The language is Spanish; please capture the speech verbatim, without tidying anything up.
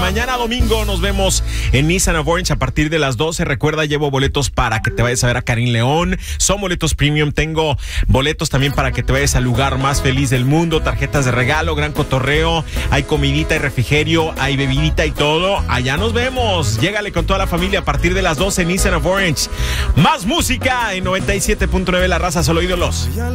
mañana domingo nos vemos en Nissan of Orange a partir de las doce. Recuerda, llevo boletos para que te vayas a ver a Karim León. Son boletos premium. Tengo boletos también para que te vayas al lugar más feliz del mundo. Tarjetas de regalo, gran cotorreo. Hay comidita y refrigerio, hay bebidita y todo. Allá nos vemos. Llégale con toda la familia a partir de las doce en Nissan of Orange. Más música en noventa y siete punto nueve La Raza, solo ídolos.